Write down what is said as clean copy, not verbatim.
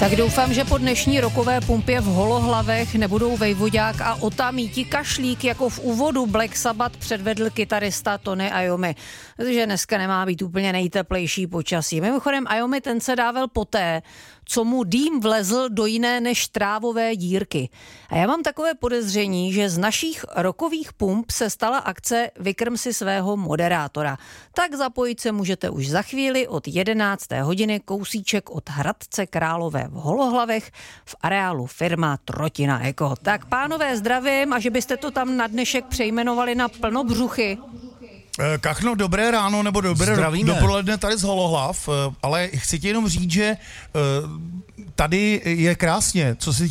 Tak doufám, že po dnešní rokové pumpě v Holohlavech nebudou vejvodák a otamíti kašlík, jako v úvodu Black Sabbath předvedl kytarista Tony Iommi. Protože dneska nemá být úplně nejteplejší počasí. Mimochodem Iommi ten se dával poté, co mu dým vlezl do jiné než trávové dírky. A já mám takové podezření, že z našich rokových pump se stala akce Vykrm si svého moderátora. Tak zapojit se můžete už za chvíli od 11. hodiny, kousíček od Hradce Králové v Holohlavech v areálu firma Trotina Eko. Tak pánové, zdravím, a že byste to tam na dnešek přejmenovali na Plnobřuchy. Kachno, dobré ráno nebo dobré dopoledne tady z Holohlav, ale chci ti jenom říct, že tady je krásně, co se